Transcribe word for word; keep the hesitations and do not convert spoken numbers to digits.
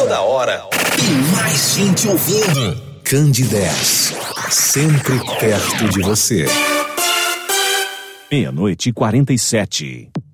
toda hora e mais gente ouvindo. Candidez, sempre perto de você. Meia-noite e quarenta e sete.